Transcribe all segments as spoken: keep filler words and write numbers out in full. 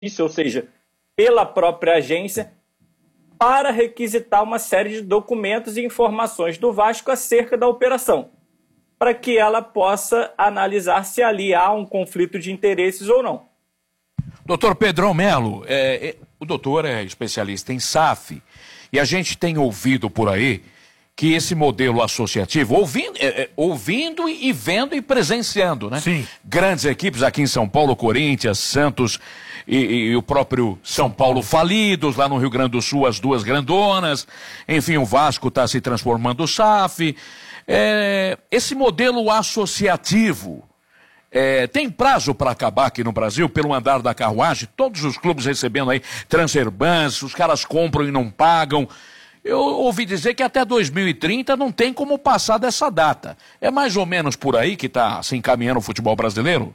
ou seja, pela própria agência, para requisitar uma série de documentos e informações do Vasco acerca da operação, para que ela possa analisar se ali há um conflito de interesses ou não. Doutor Pedrão Melo, é, é, o doutor é especialista em S A F, e a gente tem ouvido por aí que esse modelo associativo, ouvindo, é, é, ouvindo e vendo e presenciando, né? Sim. Grandes equipes aqui em São Paulo, Corinthians, Santos e, e o próprio São Paulo falidos, lá no Rio Grande do Sul as duas grandonas, enfim, o Vasco está se transformando S A F. É, esse modelo associativo é, tem prazo para acabar aqui no Brasil, pelo andar da carruagem? Todos os clubes recebendo aí transfer bans, os caras compram e não pagam. Eu ouvi dizer que até dois mil e trinta não tem como passar dessa data. É mais ou menos por aí que está se encaminhando o futebol brasileiro?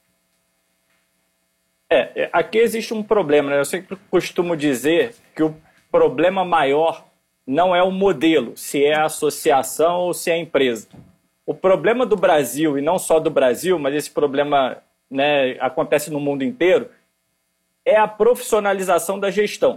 É, aqui existe um problema, né? Eu sempre costumo dizer que o problema maior não é o modelo, se é a associação ou se é a empresa. O problema do Brasil, e não só do Brasil, mas esse problema, né, acontece no mundo inteiro, é a profissionalização da gestão.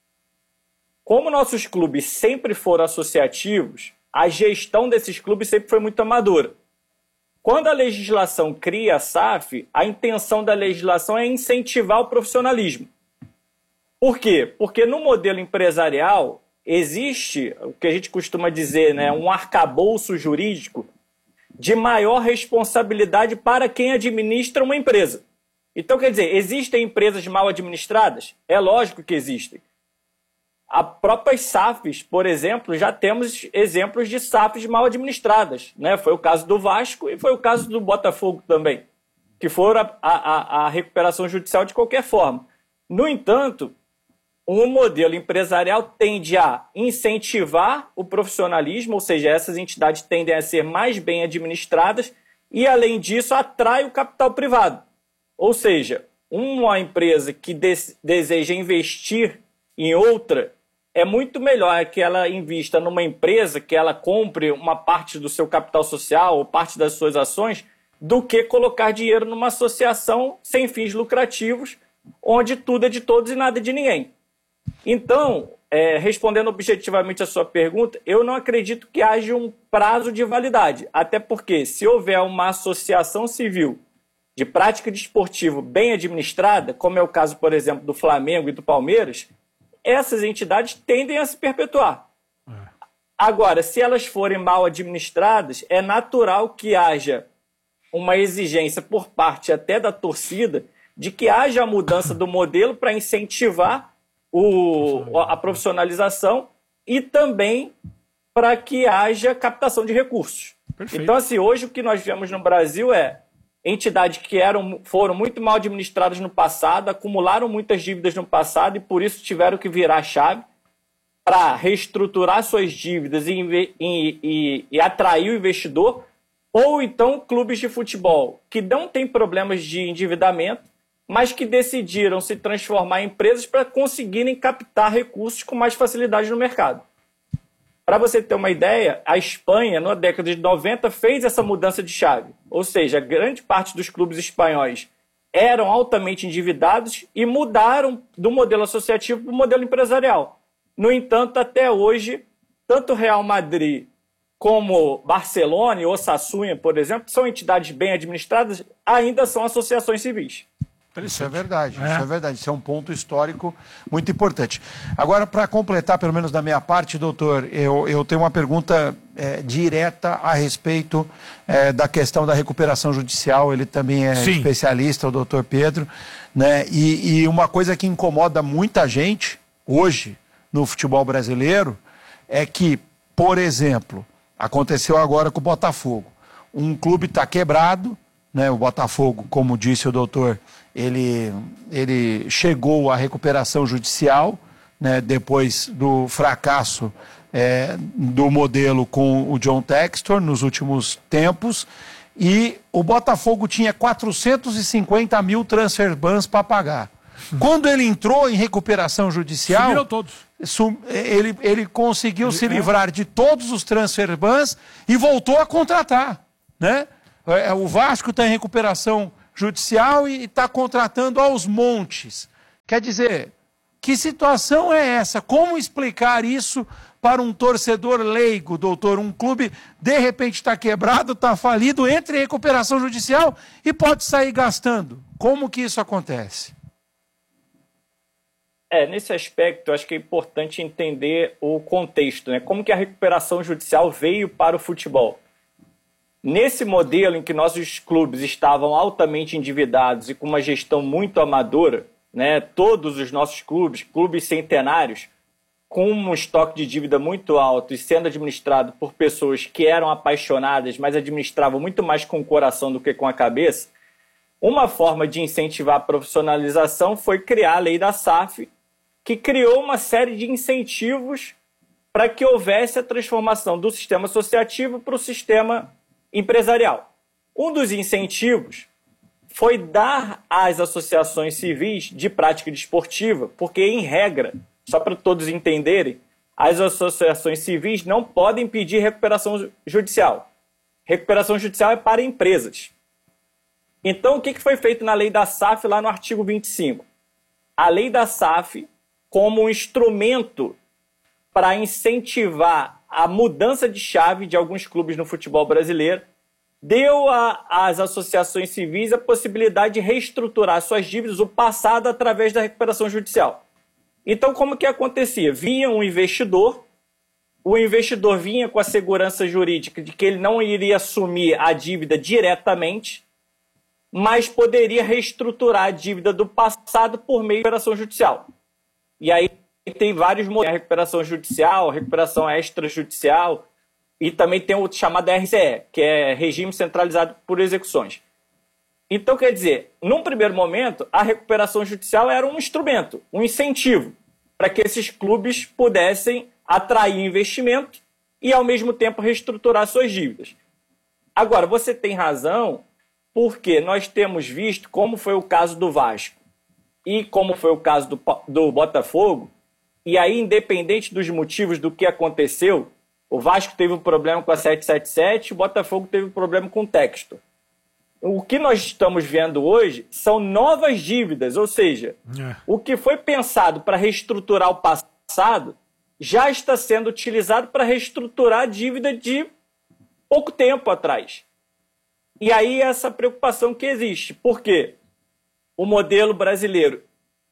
Como nossos clubes sempre foram associativos, a gestão desses clubes sempre foi muito amadora. Quando a legislação cria a S A F, a intenção da legislação é incentivar o profissionalismo. Por quê? Porque no modelo empresarial existe o que a gente costuma dizer, né, um arcabouço jurídico de maior responsabilidade para quem administra uma empresa. Então, quer dizer, existem empresas mal administradas? É lógico que existem. As próprias S A Fs, por exemplo, já temos exemplos de S A Fs mal administradas, né? Foi o caso do Vasco e foi o caso do Botafogo também, que foram a, a, a recuperação judicial de qualquer forma. No entanto, um modelo empresarial tende a incentivar o profissionalismo, ou seja, essas entidades tendem a ser mais bem administradas e, além disso, atrai o capital privado. Ou seja, uma empresa que des- deseja investir em outra, é muito melhor que ela invista numa empresa, que ela compre uma parte do seu capital social ou parte das suas ações, do que colocar dinheiro numa associação sem fins lucrativos, onde tudo é de todos e nada de ninguém. Então, é, respondendo objetivamente a sua pergunta, eu não acredito que haja um prazo de validade, até porque se houver uma associação civil de prática desportiva bem administrada, como é o caso, por exemplo, do Flamengo e do Palmeiras, essas entidades tendem a se perpetuar. É. Agora, se elas forem mal administradas, é natural que haja uma exigência por parte até da torcida de que haja a mudança do modelo para incentivar o, a profissionalização e também para que haja captação de recursos. Perfeito. Então, assim, hoje o que nós vemos no Brasil é entidades que eram, foram muito mal administradas no passado, acumularam muitas dívidas no passado e por isso tiveram que virar a chave para reestruturar suas dívidas e, e, e, e atrair o investidor, ou então clubes de futebol que não têm problemas de endividamento, mas que decidiram se transformar em empresas para conseguirem captar recursos com mais facilidade no mercado. Para você ter uma ideia, a Espanha, na década de noventa, fez essa mudança de chave. Ou seja, grande parte dos clubes espanhóis eram altamente endividados e mudaram do modelo associativo para o modelo empresarial. No entanto, até hoje, tanto Real Madrid como Barcelona e Osasuna, por exemplo, são entidades bem administradas, ainda são associações civis. Isso é verdade, é. isso é verdade, isso é um ponto histórico muito importante. Agora, para completar, pelo menos da minha parte, doutor, eu, eu tenho uma pergunta é, direta a respeito é, da questão da recuperação judicial. Ele também é Sim. especialista, o doutor Pedro, né? E, e uma coisa que incomoda muita gente hoje no futebol brasileiro é que, por exemplo, aconteceu agora com o Botafogo. Um clube está quebrado, né? O Botafogo, como disse o doutor, Ele, ele chegou à recuperação judicial, né, depois do fracasso é, do modelo com o John Textor nos últimos tempos, e o Botafogo tinha quatrocentos e cinquenta mil transfer bans para pagar. Quando ele entrou em recuperação judicial, sumiram todos. Ele, ele conseguiu ele, se é. livrar de todos os transfer bans e voltou a contratar, né? O Vasco está em recuperação judicial e está contratando aos montes. Quer dizer, que situação é essa? Como explicar isso para um torcedor leigo, doutor? Um clube, de repente, está quebrado, está falido, entra em recuperação judicial e pode sair gastando. Como que isso acontece? É, nesse aspecto, eu acho que é importante entender o contexto, né? Como que a recuperação judicial veio para o futebol. Nesse modelo em que nossos clubes estavam altamente endividados e com uma gestão muito amadora, né? Todos os nossos clubes, clubes centenários, com um estoque de dívida muito alto e sendo administrado por pessoas que eram apaixonadas, mas administravam muito mais com o coração do que com a cabeça, uma forma de incentivar a profissionalização foi criar a lei da S A F, que criou uma série de incentivos para que houvesse a transformação do sistema associativo para o sistema empresarial. Um dos incentivos foi dar às associações civis de prática desportiva, porque, em regra, só para todos entenderem, as associações civis não podem pedir recuperação judicial. Recuperação judicial é para empresas. Então, o que foi feito na lei da S A F, lá no artigo vinte e cinco? A lei da S A F, como um instrumento para incentivar a mudança de chave de alguns clubes no futebol brasileiro, deu às associações civis a possibilidade de reestruturar suas dívidas, o passado, através da recuperação judicial. Então, como que acontecia? Vinha um investidor, o investidor vinha com a segurança jurídica de que ele não iria assumir a dívida diretamente, mas poderia reestruturar a dívida do passado por meio de recuperação judicial. E aí tem vários modelos, a recuperação judicial, a recuperação extrajudicial, e também tem o chamado R C E, que é Regime Centralizado por Execuções. Então, quer dizer, num primeiro momento, a recuperação judicial era um instrumento, um incentivo, para que esses clubes pudessem atrair investimento e, ao mesmo tempo, reestruturar suas dívidas. Agora, você tem razão, porque nós temos visto, como foi o caso do Vasco e como foi o caso do, do Botafogo, e aí, independente dos motivos do que aconteceu, o Vasco teve um problema com a sete sete sete, o Botafogo teve um problema com o Textor. O que nós estamos vendo hoje são novas dívidas, ou seja, é. o que foi pensado para reestruturar o passado já está sendo utilizado para reestruturar a dívida de pouco tempo atrás. E aí essa preocupação que existe. Por quê? O modelo brasileiro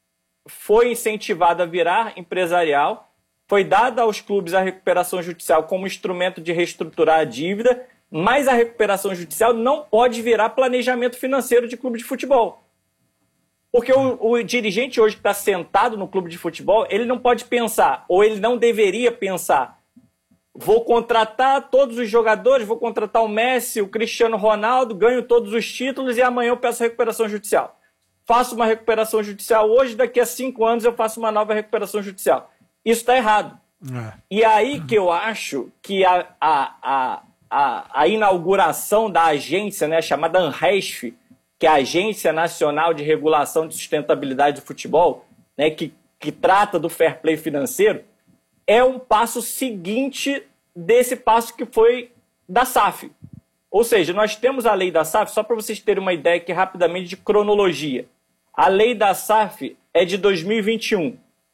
foi incentivado a virar empresarial, foi dada aos clubes a recuperação judicial como instrumento de reestruturar a dívida, mas a recuperação judicial não pode virar planejamento financeiro de clube de futebol. Porque o, o dirigente hoje que está sentado no clube de futebol, ele não pode pensar, ou ele não deveria pensar, vou contratar todos os jogadores, vou contratar o Messi, o Cristiano Ronaldo, ganho todos os títulos e amanhã eu peço a recuperação judicial. Faço uma recuperação judicial hoje, daqui a cinco anos eu faço uma nova recuperação judicial. Isso está errado. É. E aí que eu acho que a, a, a, a, a inauguração da agência, né, chamada ANRESF, que é a Agência Nacional de Regulação de Sustentabilidade do Futebol, né, que, que trata do fair play financeiro, é um passo seguinte desse passo que foi da S A F. Ou seja, nós temos a lei da S A F, só para vocês terem uma ideia aqui rapidamente de cronologia. A lei da S A F é de dois mil e vinte e um.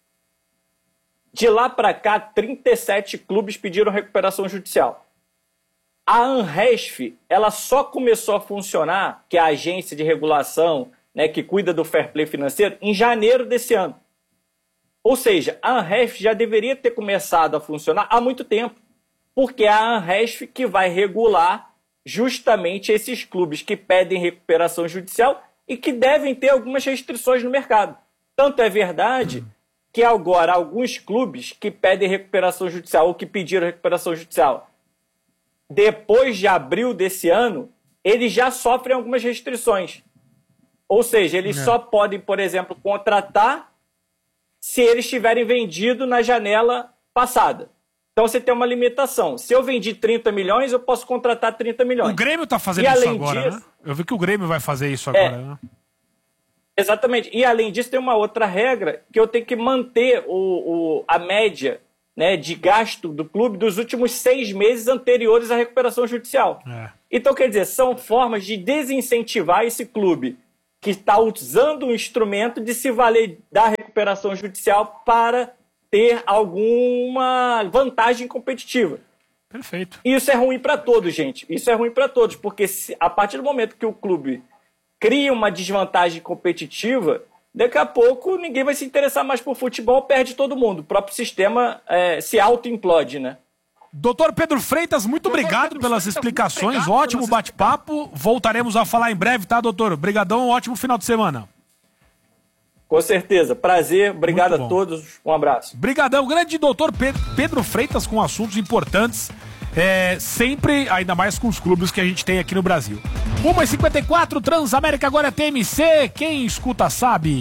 De lá para cá, trinta e sete clubes pediram recuperação judicial. A ANRESF, ela só começou a funcionar, que é a agência de regulação, né, que cuida do fair play financeiro, em janeiro desse ano. Ou seja, a ANRESF já deveria ter começado a funcionar há muito tempo, porque é a ANRESF que vai regular justamente esses clubes que pedem recuperação judicial e que devem ter algumas restrições no mercado. Tanto é verdade que agora alguns clubes que pedem recuperação judicial ou que pediram recuperação judicial, depois de abril desse ano, eles já sofrem algumas restrições. Ou seja, eles é. só podem, por exemplo, contratar se eles tiverem vendido na janela passada. Então você tem uma limitação. Se eu vendi trinta milhões, eu posso contratar trinta milhões. O Grêmio está fazendo e, isso agora, disso, né? Eu vi que o Grêmio vai fazer isso agora, é, né? Exatamente. E além disso, tem uma outra regra que eu tenho que manter o, o, a média, né, de gasto do clube dos últimos seis meses anteriores à recuperação judicial. É. Então, quer dizer, são formas de desincentivar esse clube que está usando o instrumento de se valer da recuperação recuperação judicial para ter alguma vantagem competitiva. Perfeito. E isso é ruim para todos, gente. Isso é ruim para todos, porque se, a partir do momento que o clube cria uma desvantagem competitiva, daqui a pouco ninguém vai se interessar mais por futebol, perde todo mundo. O próprio sistema é, se auto-implode, né? Doutor Pedro Freitas, muito doutor obrigado Pedro pelas Freitas, explicações, obrigado ótimo pelas... bate-papo. Voltaremos a falar em breve, tá, doutor? Obrigadão, ótimo final de semana. Com certeza, prazer, obrigado a todos, um abraço. Obrigadão, grande doutor Pedro Freitas com assuntos importantes, é, sempre, ainda mais com os clubes que a gente tem aqui no Brasil. uma e cinquenta e quatro, Transamérica agora é T M C, quem escuta sabe.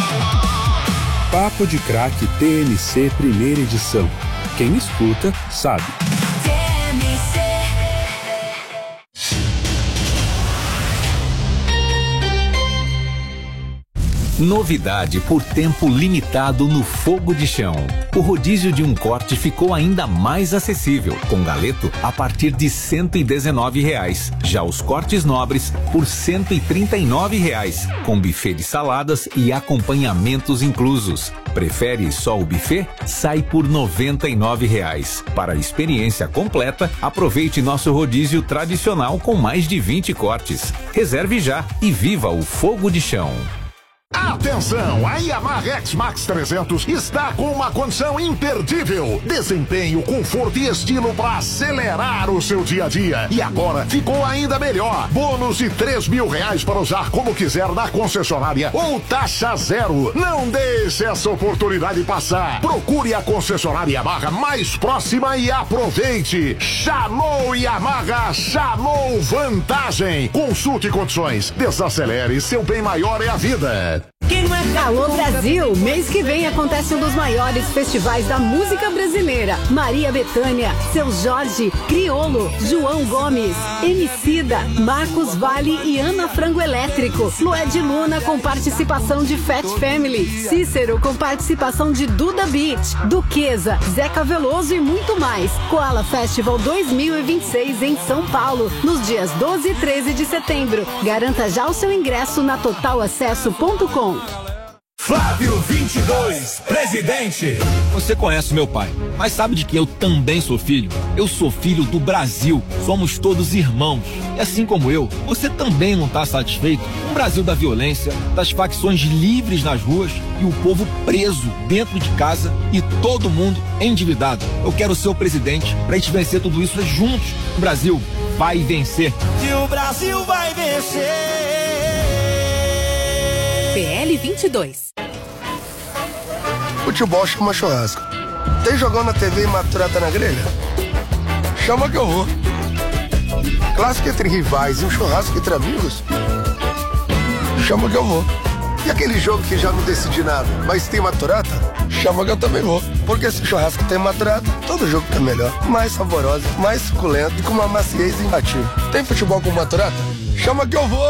Papo de Craque T M C primeira edição, quem escuta sabe. Novidade por tempo limitado no Fogo de Chão. O rodízio de um corte ficou ainda mais acessível, com galeto a partir de cento e dezenove reais. Já os cortes nobres por cento e trinta e nove reais, com buffet de saladas e acompanhamentos inclusos. Prefere só o buffet? Sai por noventa e nove reais. Para a experiência completa, aproveite nosso rodízio tradicional com mais de vinte cortes. Reserve já e viva o Fogo de Chão. Atenção, a Yamaha X-Max trezentos está com uma condição imperdível. Desempenho, conforto e estilo para acelerar o seu dia a dia. E agora ficou ainda melhor. Bônus de três mil reais para usar como quiser na concessionária ou taxa zero. Não deixe essa oportunidade passar. Procure a concessionária Yamaha mais próxima e aproveite. Chamou Yamaha, chamou vantagem. Consulte condições. Desacelere, seu bem maior é a vida. Alô Brasil, mês que vem acontece um dos maiores festivais da música brasileira. Maria Bethânia, Seu Jorge, Criolo, João Gomes, Emicida, Marcos Valle e Ana Frango Elétrico. Lued Luna com participação de Fat Family. Cícero com participação de Duda Beat, Duquesa, Zeca Veloso e muito mais. Koala Festival dois mil e vinte e seis em São Paulo, nos dias doze e treze de setembro. Garanta já o seu ingresso na total acesso ponto com. Flávio vinte e dois, presidente. Você conhece meu pai, mas sabe de que eu também sou filho? Eu sou filho do Brasil, somos todos irmãos. E assim como eu, você também não está satisfeito? Um Brasil da violência, das facções livres nas ruas e o povo preso dentro de casa e todo mundo endividado. Eu quero ser o presidente para a gente vencer tudo isso juntos. O Brasil vai vencer. E o Brasil vai vencer. P L vinte e dois. Futebol chama churrasco. Tem jogão na T V e maturata na grelha? Chama que eu vou. Clássico entre rivais e um churrasco entre amigos? Chama que eu vou. E aquele jogo que já não decidi nada, mas tem maturata? Chama que eu também vou. Porque se o churrasco tem maturata, todo jogo fica melhor. Mais saboroso, mais suculento e com uma maciez imbatível. Tem futebol com maturata? Chama que eu vou!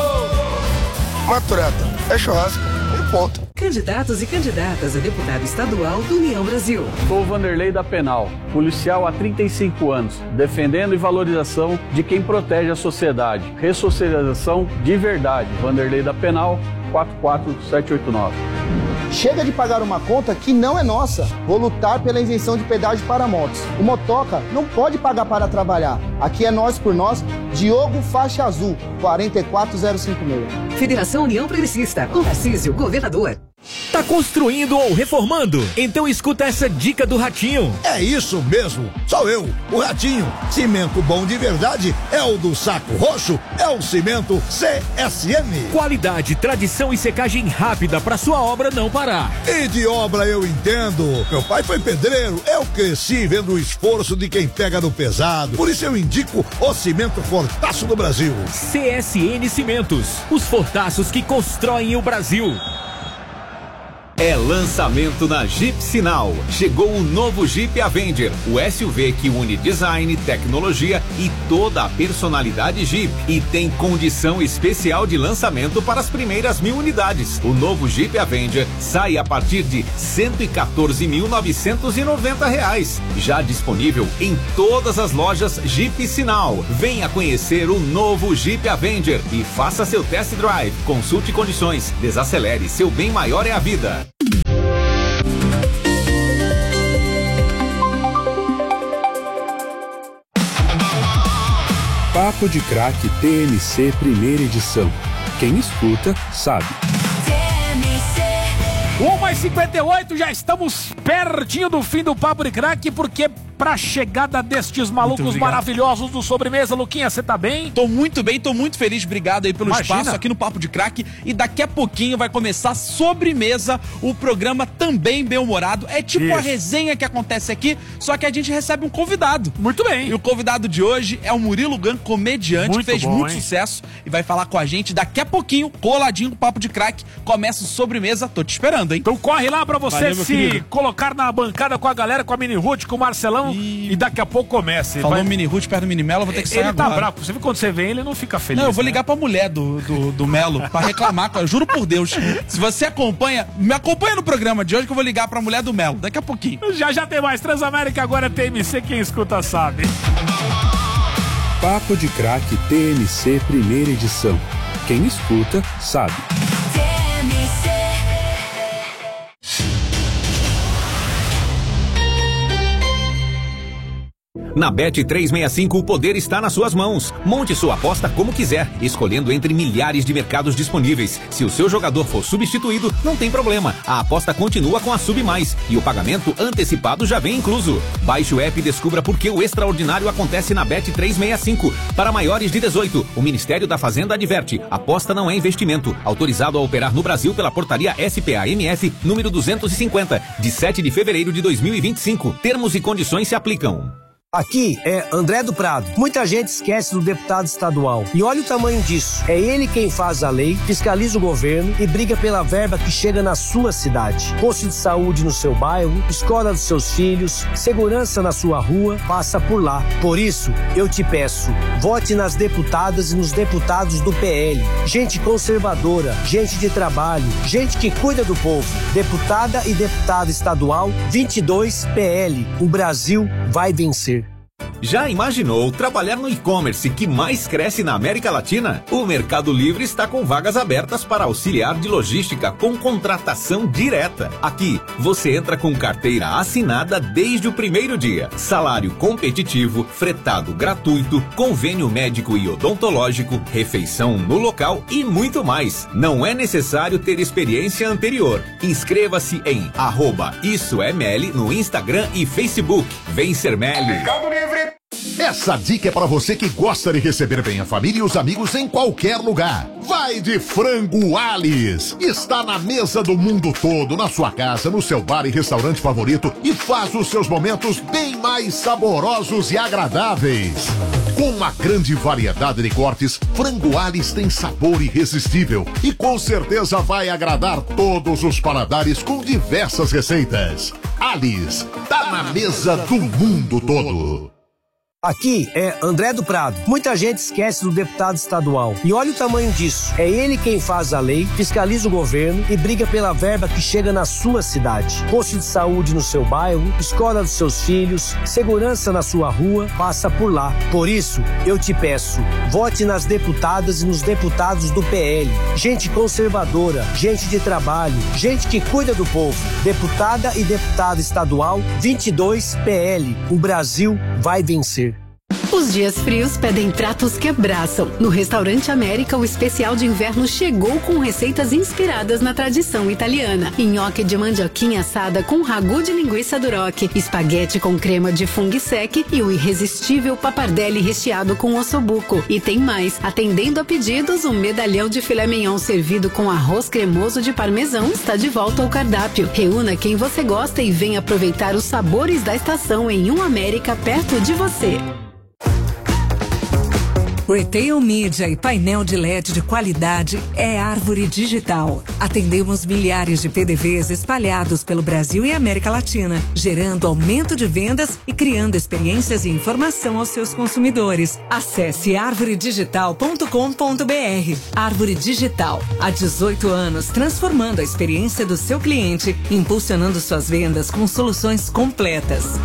Maturata, é churrasco e ponto. Candidatos e candidatas a deputado estadual do União Brasil. Sou Vanderlei da Penal, policial há trinta e cinco anos, defendendo e valorização de quem protege a sociedade. Ressocialização de verdade. Vanderlei da Penal, quatro quatro sete oito nove. Chega de pagar uma conta que não é nossa. Vou lutar pela isenção de pedágio para motos. O motoca não pode pagar para trabalhar. Aqui é nós por nós. Diogo Faixa Azul, quatro quatro zero cinco seis. Federação União Progressista, com Tarcísio, governador. Tá construindo ou reformando? Então escuta essa dica do Ratinho. É isso mesmo, sou eu, o Ratinho. Cimento bom de verdade é o do Saco Roxo, é o Cimento C S M. Qualidade, tradição e secagem rápida para sua obra não parar. E de obra eu entendo. Meu pai foi pedreiro, eu cresci vendo o esforço de quem pega no pesado. Por isso eu indico o Cimento Fortaço do Brasil. C S N Cimentos, os fortaços que constroem o Brasil. É lançamento na Jeep Sinal. Chegou o novo Jeep Avenger, o S U V que une design, tecnologia e toda a personalidade Jeep. E tem condição especial de lançamento para as primeiras mil unidades. O novo Jeep Avenger sai a partir de cento e quatorze mil novecentos e noventa reais. Já disponível em todas as lojas Jeep Sinal. Venha conhecer o novo Jeep Avenger e faça seu test drive. Consulte condições. Desacelere, seu bem maior é a vida. Papo de Craque T M C Primeira Edição. Quem escuta, sabe. uma e cinquenta e oito, já estamos pertinho do fim do Papo de Craque, porque pra chegada destes malucos maravilhosos do Sobremesa, Luquinha, você tá bem? Tô muito bem, tô muito feliz, obrigado aí pelo Imagina. espaço aqui no Papo de Craque, e daqui a pouquinho vai começar Sobremesa, o programa também bem-humorado, é tipo Isso. a resenha que acontece aqui, só que a gente recebe um convidado. Muito bem. E o convidado de hoje é o Murilo Gun, comediante, Muito que fez bom, muito hein? sucesso e vai falar com a gente daqui a pouquinho, coladinho com o Papo de Craque, começa o Sobremesa, tô te esperando, hein? Então corre lá pra você Valeu, meu se querido. colocar na bancada com a galera, com a Mini Ruth, com o Marcelão, e, e daqui a pouco comece. Falou Vai... Mini Ruth perto do Mini Melo, vou ter que sair Ele agora. tá bravo, você vê quando você vem, ele não fica feliz. Não, eu vou né? ligar pra mulher do, do, do Melo pra reclamar, eu juro por Deus. Se você acompanha, me acompanha no programa de hoje que eu vou ligar pra mulher do Melo, daqui a pouquinho. Já já tem mais Transamérica, agora T M C, quem escuta sabe. Papo de Craque T M C Primeira Edição. Quem escuta, sabe. Na Bet trezentos e sessenta e cinco, o poder está nas suas mãos. Monte sua aposta como quiser, escolhendo entre milhares de mercados disponíveis. Se o seu jogador for substituído, não tem problema. A aposta continua com a Sub Mais e o pagamento antecipado já vem incluso. Baixe o app e descubra por que o extraordinário acontece na Bet trezentos e sessenta e cinco. Para maiores de dezoito, o Ministério da Fazenda adverte: aposta não é investimento. Autorizado a operar no Brasil pela portaria S P A M F número duzentos e cinquenta, de sete de fevereiro de dois mil e vinte e cinco. Termos e condições se aplicam. Aqui é André do Prado. Muita gente esquece do deputado estadual. E olha o tamanho disso. É ele quem faz a lei, fiscaliza o governo e briga pela verba que chega na sua cidade. Posto de saúde no seu bairro, escola dos seus filhos, segurança na sua rua, passa por lá. Por isso, eu te peço, vote nas deputadas e nos deputados do P L. Gente conservadora, gente de trabalho, gente que cuida do povo. Deputada e deputado estadual vinte e dois P L. O Brasil vai vencer. Já imaginou trabalhar no e-commerce que mais cresce na América Latina? O Mercado Livre está com vagas abertas para auxiliar de logística com contratação direta. Aqui, você entra com carteira assinada desde o primeiro dia. Salário competitivo, fretado gratuito, convênio médico e odontológico, refeição no local e muito mais. Não é necessário ter experiência anterior. Inscreva-se em arroba Isso é Meli no Instagram e Facebook. Vem ser Meli. Mercado Livre. Essa dica é para você que gosta de receber bem a família e os amigos em qualquer lugar. Vai de Frango Alice. Está na mesa do mundo todo, na sua casa, no seu bar e restaurante favorito e faz os seus momentos bem mais saborosos e agradáveis. Com uma grande variedade de cortes, Frango Alice tem sabor irresistível e com certeza vai agradar todos os paladares com diversas receitas. Alice, tá na mesa do mundo todo. Aqui é André do Prado. Muita gente esquece do deputado estadual. E olha o tamanho disso. É ele quem faz a lei, fiscaliza o governo e briga pela verba que chega na sua cidade. Posto de saúde no seu bairro, escola dos seus filhos, segurança na sua rua, passa por lá. Por isso, eu te peço, vote nas deputadas e nos deputados do P L. Gente conservadora, gente de trabalho, gente que cuida do povo. Deputada e deputado estadual vinte e dois P L. O Brasil vai vencer. Os dias frios pedem pratos que abraçam. No Restaurante América, o especial de inverno chegou com receitas inspiradas na tradição italiana. Nhoque de mandioquinha assada com ragu de linguiça duroc, espaguete com crema de funghi sec e o irresistível pappardelle recheado com ossobuco. E tem mais, atendendo a pedidos, um medalhão de filé mignon servido com arroz cremoso de parmesão está de volta ao cardápio. Reúna quem você gosta e venha aproveitar os sabores da estação em um América perto de você. Retail Media e painel de L E D de qualidade é Árvore Digital. Atendemos milhares de P D Vs espalhados pelo Brasil e América Latina, gerando aumento de vendas e criando experiências e informação aos seus consumidores. Acesse árvore digital ponto com ponto b r. Árvore Digital, há dezoito anos transformando a experiência do seu cliente, impulsionando suas vendas com soluções completas.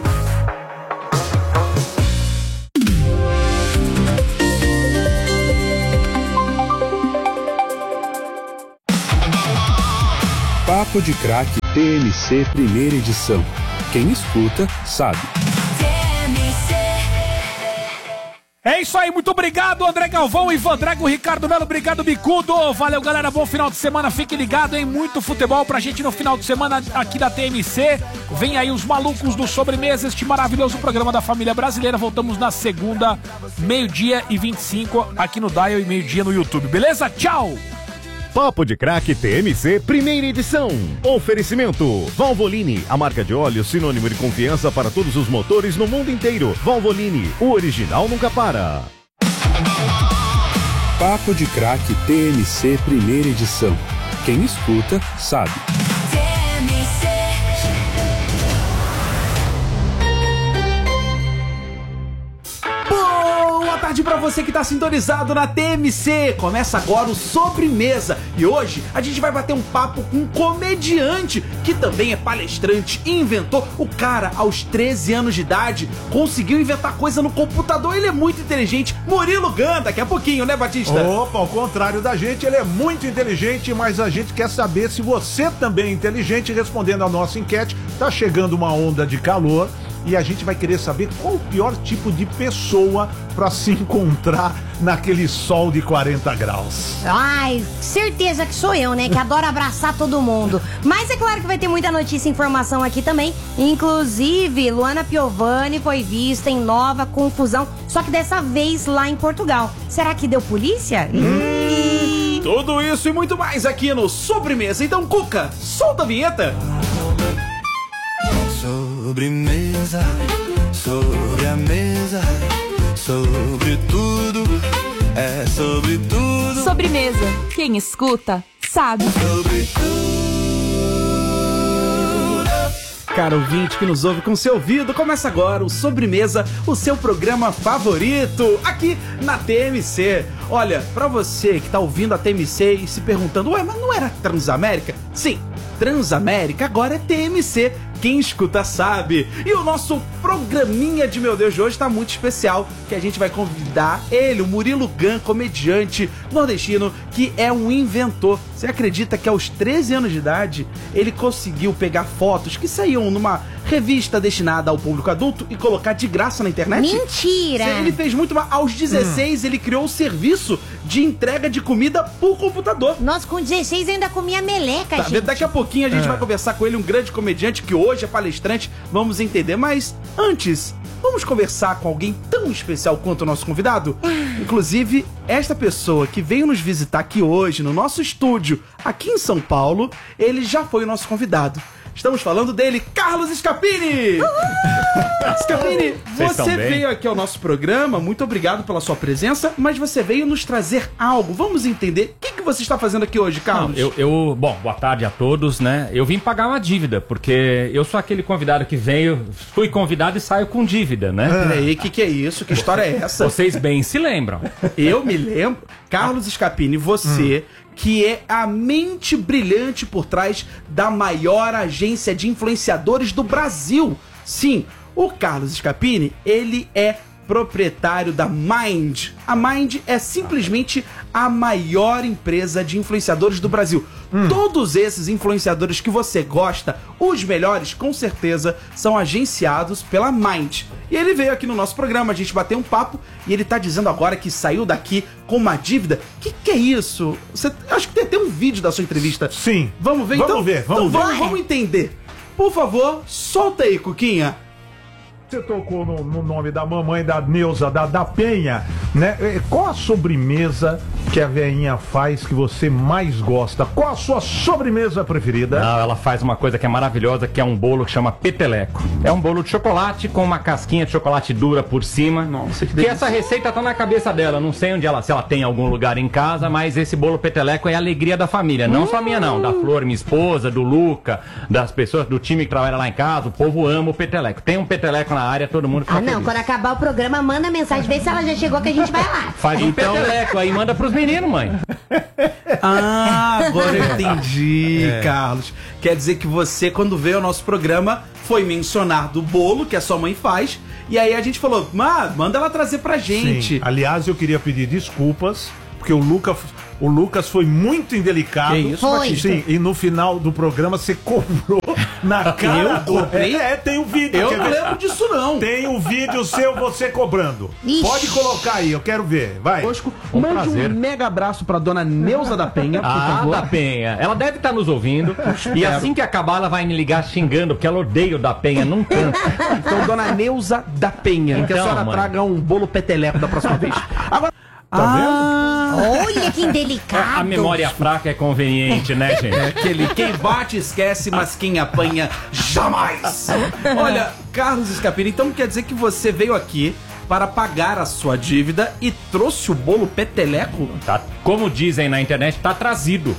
Papo de Craque T M C Primeira Edição. Quem escuta, sabe. É isso aí, muito obrigado, André Galvão, Ivan Drago, Ricardo Melo, obrigado, Bicudo. Valeu, galera, bom final de semana, fique ligado, hein? Muito futebol pra gente no final de semana aqui da T M C. Vem aí os malucos do Sobremesa, este maravilhoso programa da família brasileira. Voltamos na segunda, meio-dia e vinte e cinco, aqui no Dial e meio-dia no YouTube, beleza? Tchau! Papo de Craque T M C, primeira edição. Oferecimento: Valvoline, a marca de óleo sinônimo de confiança para todos os motores no mundo inteiro. Valvoline, o original nunca para. Papo de Craque T M C, primeira edição. Quem escuta, sabe. Boa tarde pra você que tá sintonizado na T M C. Começa agora o Sobremesa. E hoje a gente vai bater um papo com um comediante que também é palestrante e inventou. O cara, aos treze anos de idade, conseguiu inventar coisa no computador. Ele é muito inteligente. Murilo Gun, daqui a pouquinho, né, Batista? Opa, ao contrário da gente, ele é muito inteligente, mas a gente quer saber se você também é inteligente. Respondendo a nossa enquete, tá chegando uma onda de calor e a gente vai querer saber qual o pior tipo de pessoa pra se encontrar naquele sol de quarenta graus. Ai, certeza que sou eu, né? Que adoro abraçar todo mundo. Mas é claro que vai ter muita notícia e informação aqui também. Inclusive, Luana Piovani foi vista em nova confusão, só que dessa vez lá em Portugal. Será que deu polícia? Hum, tudo isso e muito mais aqui no Sobremesa. Então, Cuca, solta a vinheta. Sobremesa, sobre a mesa, sobre tudo, é sobre tudo. Sobremesa, quem escuta, sabe. Sobre Cara ouvinte que nos ouve com seu ouvido, começa agora o Sobremesa, o seu programa favorito, aqui na T M C. Olha, pra você que tá ouvindo a T M C e se perguntando, ué, mas não era Transamérica? Sim, Transamérica agora é T M C. Quem escuta sabe. E o nosso programinha de meu Deus de hoje tá muito especial, que a gente vai convidar ele, o Murilo Gun, comediante nordestino, que é um inventor. Você acredita que aos treze anos de idade ele conseguiu pegar fotos que saíam numa revista destinada ao público adulto e colocar de graça na internet? Mentira! Ele fez muito mais. Aos dezesseis hum. ele criou o serviço de entrega de comida por computador. Nossa, com dezesseis eu ainda comia meleca, tá, gente. Daqui a pouquinho a gente é. vai conversar com ele, um grande comediante que hoje é palestrante, vamos entender. Mas antes, vamos conversar com alguém tão especial quanto o nosso convidado? Inclusive, esta pessoa que veio nos visitar aqui hoje no nosso estúdio, aqui em São Paulo, ele já foi o nosso convidado. Estamos falando dele, Carlos Scapini! Scapini, você veio aqui ao nosso programa, muito obrigado pela sua presença, mas você veio nos trazer algo. Vamos entender o que, que você está fazendo aqui hoje, Carlos? Não, eu, eu, bom, boa tarde a todos, né? Eu vim pagar uma dívida, porque eu sou aquele convidado que veio, fui convidado e saio com dívida, né? Peraí, o que, que é isso? Que história é essa? Vocês bem se lembram. Eu me lembro. Carlos Scapini, você... Hum. que é a mente brilhante por trás da maior agência de influenciadores do Brasil. Sim, o Carlos Scapini, ele é proprietário da Mind. A Mind é simplesmente a maior empresa de influenciadores do Brasil. Hum. Todos esses influenciadores que você gosta, os melhores, com certeza, são agenciados pela Mind. E ele veio aqui no nosso programa, a gente bateu um papo, e ele tá dizendo agora que saiu daqui com uma dívida. Que que é isso? Você, acho que tem até um vídeo da sua entrevista. Sim. Vamos ver vamos então? Ver, vamos então ver, vamos, vamos entender. Por favor, solta aí, Cuquinha. Você tocou no, no nome da mamãe da Neuza, da, da Penha, né? Qual a sobremesa que a veinha faz que você mais gosta? Qual a sua sobremesa preferida? Não, ela faz uma coisa que é maravilhosa, que é um bolo que chama peteleco. É um bolo de chocolate com uma casquinha de chocolate dura por cima. Nossa, que delícia. Que essa receita tá na cabeça dela, não sei onde ela, se ela tem em algum lugar em casa, mas esse bolo peteleco é a alegria da família, não hum. só minha não, da Flor, minha esposa, do Luca, das pessoas do time que trabalha lá em casa, o povo ama o peteleco. Tem um peteleco na área, todo mundo fica Ah, não, feliz. Quando acabar o programa, manda mensagem, vê se ela já chegou que a gente vai lá. Faz um então... peteleco aí, manda pros meninos, mãe. Ah, agora eu entendi, é. Carlos. Quer dizer que você, quando veio ao nosso programa, foi mencionar do bolo que a sua mãe faz, e aí a gente falou, ah, manda ela trazer pra gente. Sim. Aliás, eu queria pedir desculpas, porque o Luca O Lucas foi muito indelicado. Que isso, Foi. Batista? Sim, e no final do programa você cobrou na cara Eu do... cobrei? É, é, tem um vídeo. Eu quer não ver? lembro disso, não. Tem um vídeo seu você cobrando. Ixi. Pode colocar aí, eu quero ver. Vai. Bosco, Um mande prazer. um mega abraço pra dona Neuza da Penha, por Ah, favor. da Penha. Ela deve estar nos ouvindo. E assim que acabar, ela vai me ligar xingando, porque ela odeia o da Penha num canto. Então, dona Neuza da Penha, que a Então, senhora mãe. traga um bolo peteleco da próxima vez. Agora, Tá ah, Olha que indelicado. A memória fraca é conveniente, né, gente? é aquele quem bate esquece, mas quem apanha jamais. Olha, Carlos Scapini, então quer dizer que você veio aqui para pagar a sua dívida e trouxe o bolo peteleco? Tá, como dizem na internet, tá trazido.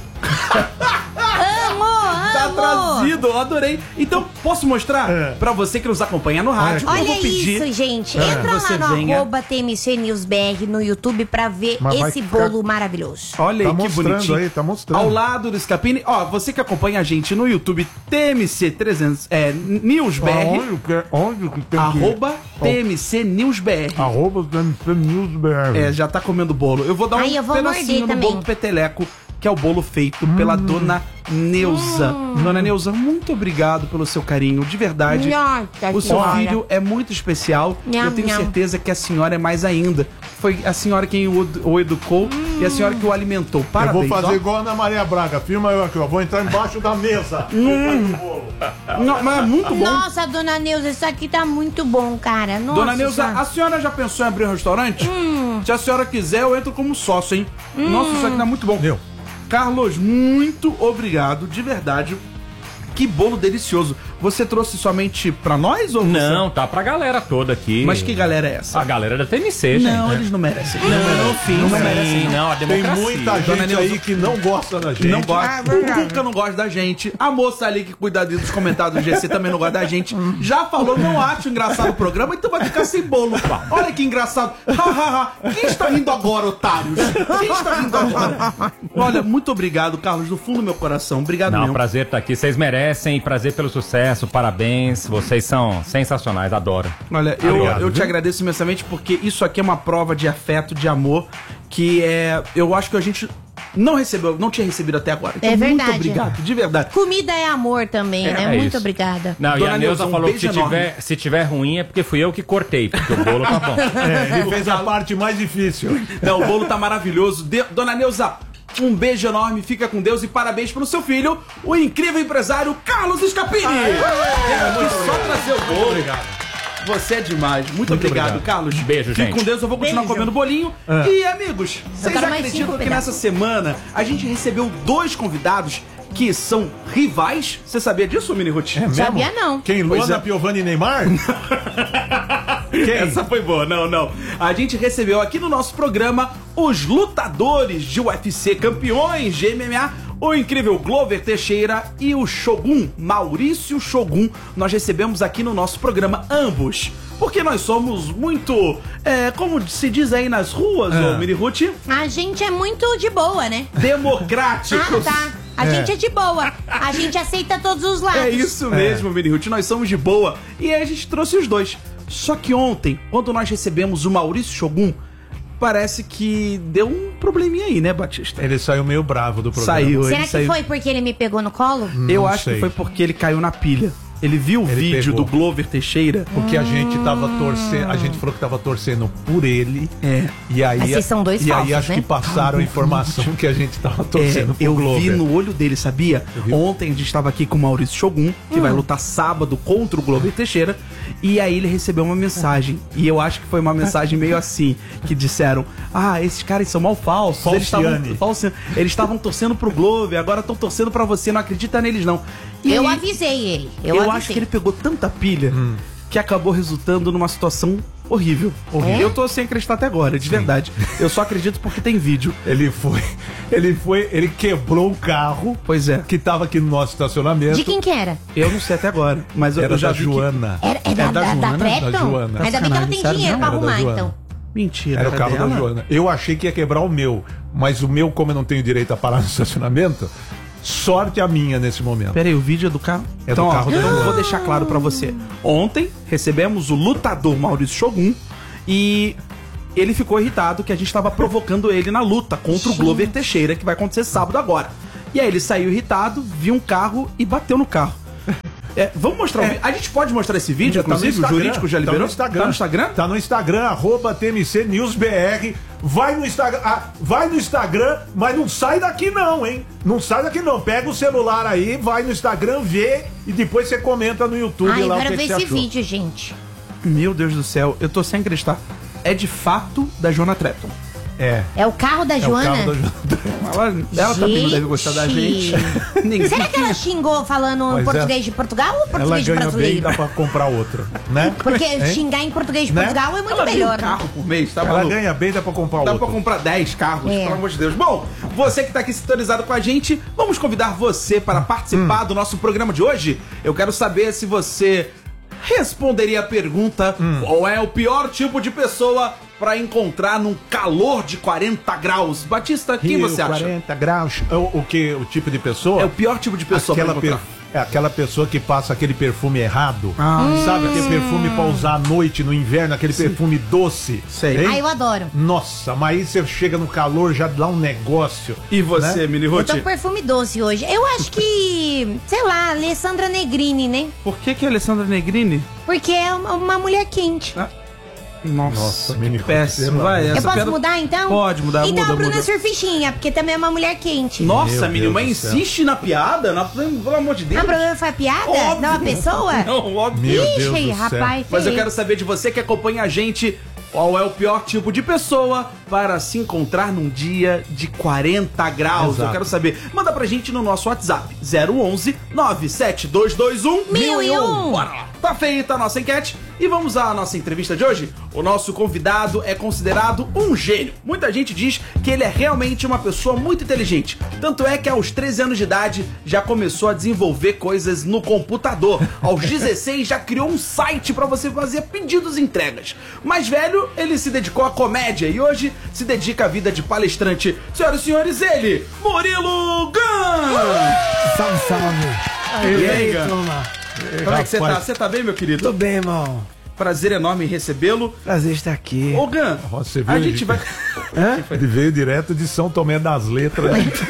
Amo, Tá amo. trazido, eu adorei. Então, posso mostrar É. pra você que nos acompanha no rádio? eu Olha vou pedir isso, gente. que Entra você lá no venha. arroba T M C News B R no YouTube pra ver Mas vai esse ficar- bolo maravilhoso. Olha Tá aí que mostrando bonitinho. aí, tá mostrando. Ao lado do Scapini, ó, você que acompanha a gente no YouTube T M C trezentos, é, News B R, Onde que, onde que tem arroba T M C News B R. Arroba T M C News B R. É, já tá comendo bolo. Eu vou dar um Ai, eu vou pedacinho morder do também. bolo peteleco, que é o bolo feito pela dona Neuza. Dona Neuza, muito obrigado pelo seu carinho, de verdade. Nossa O seu Senhora. filho é muito especial. Nham, eu tenho nham. certeza que a senhora é mais ainda. Foi a senhora quem o, o educou e a senhora que o alimentou. Eu Parabéns. vou fazer ó. igual a Ana Maria Braga. Filma eu aqui, ó. Vou entrar embaixo da mesa. Não, mas é muito bom. Nossa, dona Neuza, isso aqui tá muito bom, cara. Nossa, Dona Neuza, Senhora. a senhora já pensou em abrir um restaurante? Se a senhora quiser, eu entro como sócio, hein? Nossa, isso aqui tá muito bom. Meu. Carlos, muito obrigado, de verdade. Que bolo delicioso. Você trouxe somente pra nós ou você... Não, tá pra galera toda aqui. Mas que galera é essa? A galera da T M C, gente. Não, eles não merecem. Não, não, sim, não sim, merecem. não, a Tem democracia. muita Dona gente Neuza- aí que não gosta da gente. Não gosta. Ah, verdade. O Cuca não gosta da gente. A moça ali que cuida dos comentários do G C também não gosta da gente. Já falou, não acho engraçado o programa, então vai ficar sem bolo. Olha que engraçado. Ha, ha, ha. Quem está rindo agora, otários? Quem está rindo agora? Olha, muito obrigado, Carlos, do fundo do meu coração. Obrigado Não, mesmo. prazer estar aqui. Vocês merecem, prazer pelo sucesso, parabéns. Vocês são sensacionais, adoro. Olha, eu, Obrigado, eu te viu? agradeço imensamente porque isso aqui é uma prova de afeto, de amor, que é. Eu acho que a gente não recebeu, não tinha recebido até agora. Então, É verdade. muito obrigado, de verdade. Comida é amor também, É, né? é Muito isso. obrigada. Não, Dona e a Neuza, Neuza um falou que se beijo enorme. tiver, se tiver ruim é porque fui eu que cortei, porque o bolo tá bom. É, ele fez a parte mais difícil. Não, o bolo tá maravilhoso. De- Dona Neuza, um beijo enorme, fica com Deus e parabéns pelo seu filho, o incrível empresário Carlos Scapini. É, só trazer o bolo. Obrigado. Você é demais. Muito, Muito obrigado, obrigado. Carlos. Beijo, Fique gente. com Deus, eu vou continuar Beijo. comendo bolinho. É. E, amigos, vocês quero mais acreditam cinco que pedaços. nessa semana a gente recebeu dois convidados que são rivais? Você sabia disso, Mini Ruth? É mesmo? Sabia não. Quem? Pois Luana, é. Piovani e Neymar? Quem? Essa foi boa, não, não. A gente recebeu aqui no nosso programa os lutadores de U F C, campeões de M M A, o incrível Glover Teixeira e o Shogun, Maurício Shogun. Nós recebemos aqui no nosso programa ambos. Porque nós somos muito, é, como se diz aí nas ruas, É. ô Mini Ruth, A gente é muito de boa, né? democráticos. Ah, tá. A É. gente é de boa. A gente aceita todos os lados. É isso mesmo, Mini Ruth. Nós somos de boa. E aí a gente trouxe os dois. Só que ontem, quando nós recebemos o Maurício Shogun, parece que deu um probleminha aí, né, Batista? Ele saiu meio bravo do programa. Saiu, Será ele que saiu. foi porque ele me pegou no colo? Eu Não acho sei. que foi porque ele caiu na pilha. Ele viu o Ele vídeo pegou. do Glover Teixeira. Porque a gente tava torcendo, a gente falou que tava torcendo por ele. É. E aí, Mas vocês são dois e falsos, aí acho né? que passaram a informação que a gente tava torcendo É, pro eu Glover. vi no olho dele, sabia? vi. Ontem a gente estava aqui com o Maurício Shogun, que vai lutar sábado contra o Glover Teixeira. E aí ele recebeu uma mensagem. E eu acho que foi uma mensagem meio assim, que disseram: ah, esses caras são mal falsos. Eles estavam Falciane. falsi- eles estavam torcendo pro Glover, agora estão torcendo pra você, não acredita neles não. E Eu aí, avisei ele. Eu, eu avisei. acho que ele pegou tanta pilha que acabou resultando numa situação horrível. É? Eu tô sem acreditar até agora, de verdade. Eu só acredito porque tem vídeo. Ele foi, ele foi, ele quebrou o carro. Pois é. Que tava aqui no nosso estacionamento. De quem que era? Eu não sei até agora, mas eu, Era eu já da vi que- Joana. Era, é da, É da da, da, Joana? Trepton? Da Joana. Ainda bem que ela tem Sério dinheiro mesmo? pra Era da arrumar, Joana. então. Mentira. Era o carro dela? da Joana. Eu achei que ia quebrar o meu, mas o meu, como eu não tenho direito a parar no estacionamento, sorte a minha nesse momento. Pera aí, o vídeo é do carro? É então, do ó, carro da eu Joana. vou deixar claro pra você. Ontem recebemos o lutador Maurício Shogun e ele ficou irritado que a gente tava provocando ele na luta contra o Glover Teixeira, que vai acontecer sábado agora. E aí ele saiu irritado, viu um carro e bateu no carro. É, vamos mostrar o vídeo. A gente pode mostrar esse vídeo, inclusive, tá o jurídico já liberou? Tá no Instagram. Tá no Instagram? Tá no Instagram, arroba T M C News B R. Vai no Instagram, ah, vai no Instagram, mas não sai daqui não, hein? Não sai daqui não. Pega o celular aí, vai no Instagram, vê e depois você comenta no YouTube. Ai, lá eu o quero que ver que você esse achou. vídeo, gente. Meu Deus do céu, eu tô sem acreditar. É de fato da Joana Trepton. É. É o carro da É o Joana? carro da Joana. Ela, ela também não deve gostar da gente. Ninguém. Será que ela xingou falando Mas português é- de Portugal ou Ela português de ganha bem, brasileiro? dá pra comprar outro, né? Porque Hein? xingar em português de Né? Portugal é muito Ela ganha melhor. um carro por mês, tá Ela maluco? ganha bem, dá pra comprar Dá outro. pra comprar dez carros, É. pelo amor de Deus. Bom, você que tá aqui sintonizado com a gente, vamos convidar você para participar do nosso programa de hoje. Eu quero saber se você responderia a pergunta: qual é o pior tipo de pessoa pra encontrar num calor de quarenta graus? Batista, quem Rio, você acha? quarenta graus. O, o que? O tipo de pessoa? É o pior tipo de pessoa pra aquela encontrar. per- É aquela pessoa que passa aquele perfume errado. Ah, sabe? Aquele Hum. perfume pra usar à noite, no inverno, aquele perfume doce. Sei. Ah, eu adoro. Nossa, mas aí você chega no calor, já dá um negócio. E você, né? Mini Eu tô Ruth? com perfume doce hoje. Eu acho que, sei lá, Alessandra Negrini, né? Por que que a Alessandra Negrini? Porque é uma, uma mulher quente. Nossa, Nossa, que Mini Ruth, péssimo. pelo Vai, amor. essa Eu posso piada- mudar então? Pode mudar, Então muda, a Bruna muda. Surfichinha, porque também é uma mulher quente. Nossa, Meu Mini, Deus mas do céu. insiste na piada? Na, pelo amor de Deus. A Bruna foi a piada? Óbvio. Não, uma pessoa? Não, óbvio. Meu Ixi, Deus do céu. rapaz, Mas eu feio. quero saber de você que acompanha a gente, qual é o pior tipo de pessoa para se encontrar num dia de quarenta graus. Exato. Eu quero saber. Manda pra gente no nosso WhatsApp, zero onze nove sete dois dois um Mil e um. Bora lá. Tá feita a nossa enquete e vamos à nossa entrevista de hoje. O nosso convidado é considerado um gênio. Muita gente diz que ele é realmente uma pessoa muito inteligente. Tanto é que aos treze anos de idade já começou a desenvolver coisas no computador. Aos dezesseis já criou um site para você fazer pedidos e entregas. Mais velho, ele se dedicou à comédia e hoje se dedica à vida de palestrante. Senhoras e senhores, ele, Murilo Gun! Salve, salve. E aí, Gun? turma? Como é que você tá? Rapaz. Você tá bem, meu querido? Tudo bem, irmão? Prazer enorme em recebê-lo. Prazer estar aqui. Ô, Gun, Você a viu, gente gente? vai... Ele veio direto de São Tomé das Letras.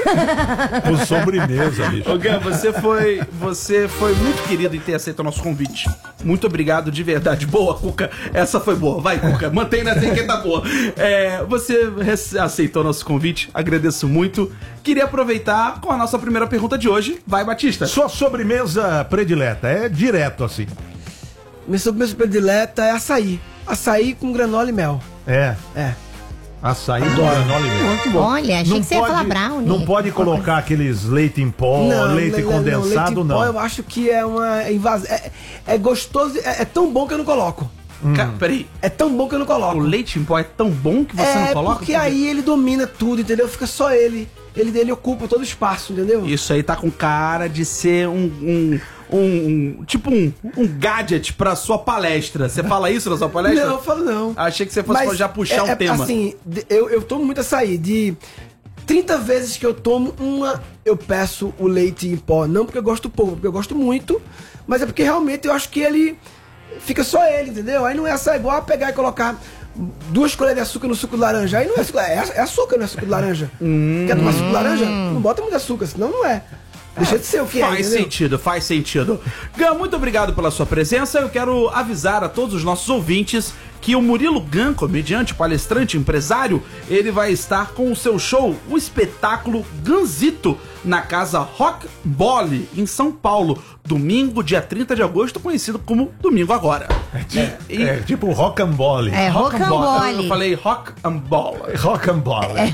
Por sobremesa, bicho. Ô, Gun, você foi, você foi muito querido em ter aceito o nosso convite. Muito obrigado de verdade. Boa, Cuca. Essa foi boa. Vai, Cuca. Mantém na que tá boa. É, você rece- aceitou o nosso convite. Agradeço muito. Queria aproveitar com a nossa primeira pergunta de hoje. Vai, Batista. Sua sobremesa predileta é direto assim. Minha sobremesa predileta é açaí. Açaí com granola e mel. É. É. Açaí do granola e mel. Muito bom. Olha, achei Não que você ia pode- falar brownie. Não pode colocar aqueles leite em pó, leite le- le- condensado, leite em não. pó, eu acho que é uma invasão. É, é gostoso, é, é tão bom que eu não coloco. Cara, peraí. É tão bom que eu não coloco. O leite em pó é tão bom que você é não coloca? porque aí ele domina tudo, entendeu? Fica só ele. Ele dele ocupa todo o espaço, entendeu? Isso aí tá com cara de ser um... um... Um, um- tipo um, um gadget pra sua palestra. Você fala isso na sua palestra? Não, eu falo não. Achei que você fosse Mas já puxar é, um tema. Assim, de- eu, eu tomo muito açaí. De trinta vezes que eu tomo, uma eu peço o leite em pó. Não porque eu gosto pouco, porque eu gosto muito, mas é porque realmente eu acho que ele fica só ele, entendeu? Aí não é açaí igual a pegar e colocar duas colheres de açúcar no suco de laranja. Aí não é açúcar, é, é açúcar, não é suco de laranja. Hum. Quer tomar suco de laranja? Não bota muito açúcar, senão não é. Deixa de ser o que é, Faz entendeu? sentido, faz sentido. Gun, muito obrigado pela sua presença. Eu quero avisar a todos os nossos ouvintes que o Murilo Gun, comediante, palestrante, empresário, ele vai estar com o seu show, o espetáculo Gunzito, na casa Rock Bolle, em São Paulo, domingo, dia trinta de agosto, conhecido como Domingo Agora. É, é tipo rocambole. É, rocambole. Eu falei rock and ball. Rocambole.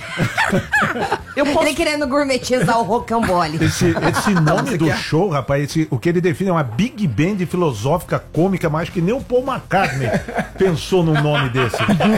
Eu posso... Ele querendo gourmetizar o rocambole. Esse, esse nome Você do quer? show, rapaz, esse- o que ele define é uma big band filosófica cômica, mas que nem o Paul McCartney pensou num nome desse.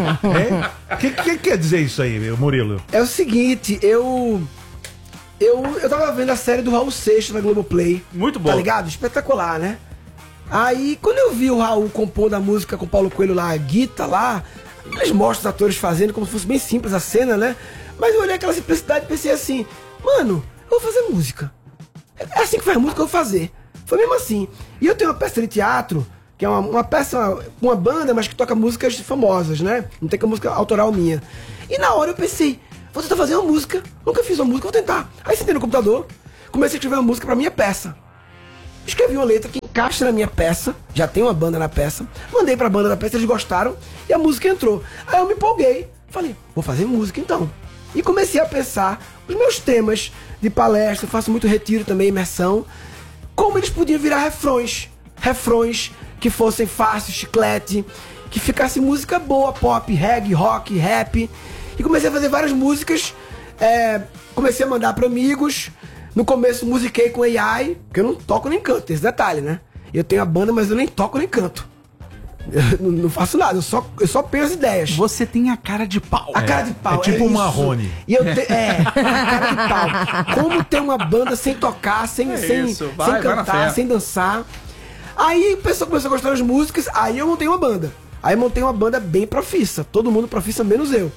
O que, que quer dizer isso aí, Murilo? É o seguinte, eu. Eu, eu tava vendo a série do Raul Seixas na Globoplay. Muito bom. Tá ligado? Espetacular, né? Aí, quando eu vi o Raul compondo a música com o Paulo Coelho lá, a Guita lá, eles mostram os atores fazendo como se fosse bem simples a cena, né? Mas eu olhei aquela simplicidade e pensei assim, mano, eu vou fazer música. É assim que faz música, eu vou fazer. Foi mesmo assim. E eu tenho uma peça de teatro que é uma, uma peça, uma banda, mas que toca músicas famosas, né? Não tem que música autoral minha. E na hora eu pensei, vou tentar fazer uma música. Nunca fiz uma música, vou tentar. Aí sentei no computador, comecei a escrever uma música pra minha peça. Escrevi uma letra que encaixa na minha peça, já tem uma banda na peça, mandei pra banda da peça, eles gostaram, e a música entrou. Aí eu me empolguei, falei, vou fazer música então. E comecei a pensar os meus temas de palestra, faço muito retiro também, imersão, como eles podiam virar refrões. Refrões que fossem fáceis, chiclete, que ficasse música boa, pop, reggae, rock, rap. E comecei a fazer várias músicas, é, comecei a mandar para amigos. No começo musiquei com A I, porque eu não toco nem canto, esse detalhe, né? Eu tenho a banda, mas eu nem toco nem canto. Eu não, não faço nada, eu só, eu só penso ideias. Você tem a cara de pau. A cara de pau, é tipo é o Marrone. E eu te, é, a cara de pau. Como ter uma banda sem tocar, sem, É sem, isso, vai, sem vai na cantar, fé. sem dançar. Aí o pessoal começou a gostar das músicas, aí eu montei uma banda. Aí eu montei uma banda bem profissa, todo mundo profissa, menos eu.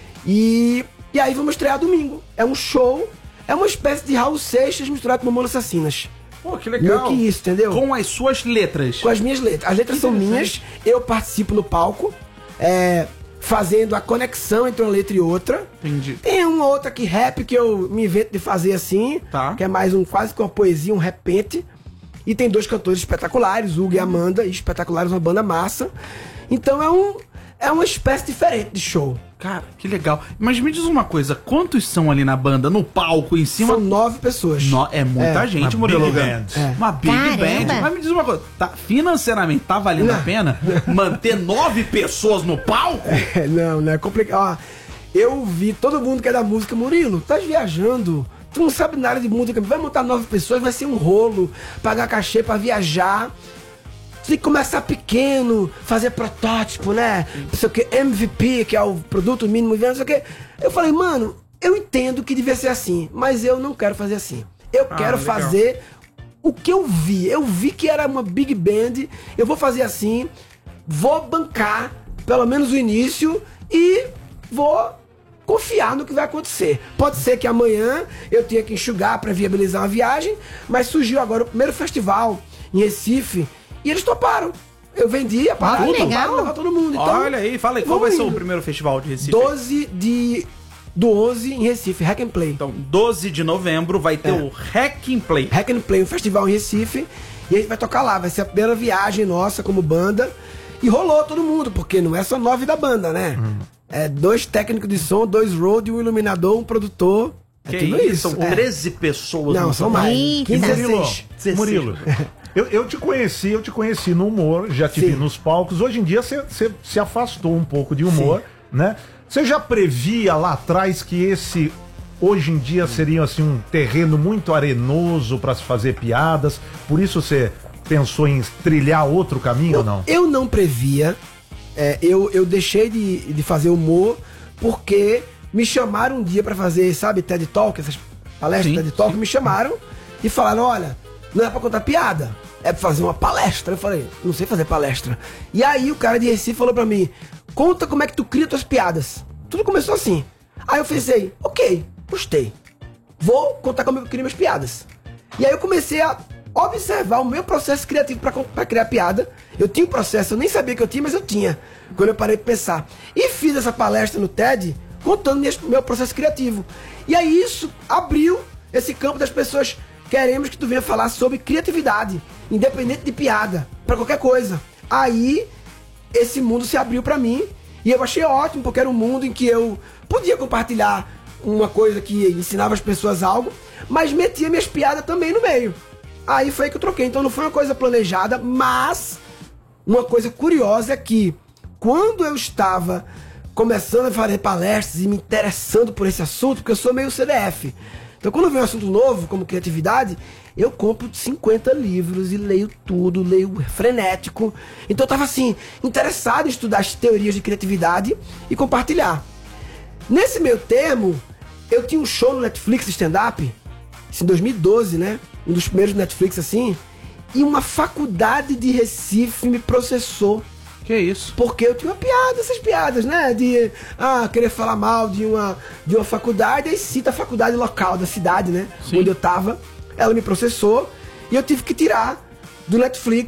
E, e aí vamos estrear domingo. É um show, é uma espécie de Raul Seixas misturado com Mamonas Assassinas. Pô, que legal. Meio que isso, entendeu? Com as suas letras. Com as minhas letras. As letras são minhas, eu participo no palco, é, fazendo a conexão entre uma letra e outra. Entendi. Tem uma outra que rap que eu me invento de fazer assim, Tá. que é mais um quase que uma poesia, um repente. E tem dois cantores espetaculares, Hugo e Amanda, e espetaculares, uma banda massa. Então é um é uma espécie diferente de show. Cara, que legal. Mas me diz uma coisa, quantos são ali na banda, no palco, em cima? São nove pessoas. No- é muita É, gente, uma Murilo. big band. É. Uma big Caramba. band. Mas me diz uma coisa, tá, financeiramente tá valendo a Não. pena manter nove pessoas no palco? É, não, não é complicado. Ó, eu vi todo mundo que é da música, Murilo, tá viajando. Tu não sabe nada de música, vai montar nove pessoas, vai ser um rolo, pagar cachê pra viajar. Tem que começar pequeno, fazer protótipo, né? Não sei o que, M V P, que é o produto mínimo viável, não sei o que. Eu falei, mano, eu entendo que devia ser assim, mas eu não quero fazer assim. Eu Ah, quero legal. fazer o que eu vi. Eu vi que era uma big band, eu vou fazer assim, vou bancar pelo menos o início e vou confiar no que vai acontecer. Pode ser que amanhã eu tenha que enxugar para viabilizar uma viagem, mas surgiu agora o primeiro festival em Recife e eles toparam. Eu vendi a parada, que legal. toparam levar todo mundo. Então, Olha aí, fala aí, qual vai vamos ser o indo. primeiro festival de Recife? doze de do onze em Recife, Hack and Play. Então, doze de novembro vai ter É. o Hack and Play. Hack and Play, um festival em Recife, e a gente vai tocar lá, vai ser a primeira viagem nossa como banda. E rolou todo mundo, porque não é só nove da banda, né? É dois técnicos de som, dois road, um iluminador, um produtor. É Que tudo isso, isso. são é. treze pessoas. Não, no são total. mais. Eita. quinze, Murilo, dezesseis. Murilo, eu, eu te conheci, eu te conheci no humor, já te Sim. vi nos palcos. Hoje em dia você você se afastou um pouco de humor, né? Você já previa lá atrás que esse hoje em dia seria assim um terreno muito arenoso para se fazer piadas? Por isso você pensou em trilhar outro caminho ou não? Eu não previa. É, eu, eu deixei de, de fazer humor porque me chamaram um dia pra fazer, sabe, TED Talk, essas palestras Sim, TED Talk, me chamaram e falaram, olha, não é pra contar piada, é pra fazer uma palestra. Eu falei, não sei fazer palestra. E aí o cara de Recife falou pra mim, conta como é que tu cria tuas piadas. Tudo começou assim. Aí eu pensei, ok, gostei. Vou contar como eu crio minhas piadas. E aí eu comecei a observar o meu processo criativo pra, pra criar piada. Eu tinha um processo, eu nem sabia que eu tinha, mas eu tinha. Quando eu parei de pensar. E fiz essa palestra no TED contando minhas, meu processo criativo. E aí isso abriu esse campo das pessoas. Queremos que tu venha falar sobre criatividade, independente de piada, pra qualquer coisa. Aí esse mundo se abriu pra mim e eu achei ótimo, porque era um mundo em que eu podia compartilhar uma coisa que ensinava as pessoas algo, mas metia minhas piadas também no meio. Aí foi aí que eu troquei. Então não foi uma coisa planejada, mas uma coisa curiosa é que quando eu estava começando a fazer palestras e me interessando por esse assunto, porque eu sou meio C D F. Então quando vem um assunto novo, como criatividade, eu compro cinquenta livros e leio tudo, leio frenético. Então eu tava assim, interessado em estudar as teorias de criatividade e compartilhar. Nesse meio termo, eu tinha um show no Netflix de stand-up, isso em dois mil e doze, né? Um dos primeiros do Netflix, assim. E uma faculdade de Recife me processou. Que isso? Porque eu tinha uma piada, essas piadas, né? De, ah, querer falar mal de uma, de uma faculdade, aí cita a faculdade local da cidade, né? Sim. Onde eu tava. Ela me processou e eu tive que tirar do Netflix